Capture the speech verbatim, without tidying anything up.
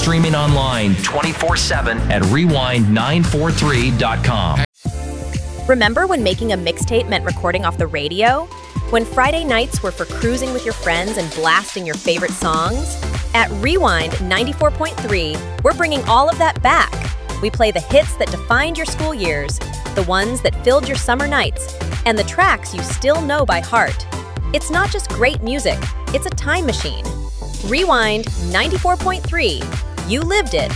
streaming online twenty-four seven at rewind nine four three dot com. Remember when making a mixtape meant recording off the radio? When Friday nights were for cruising with your friends and blasting your favorite songs? At Rewind ninety-four point three, we're bringing all of that back. We play the hits that defined your school years, the ones that filled your summer nights, and the tracks you still know by heart. It's not just great music, it's a time machine. Rewind ninety-four point three. You lived it.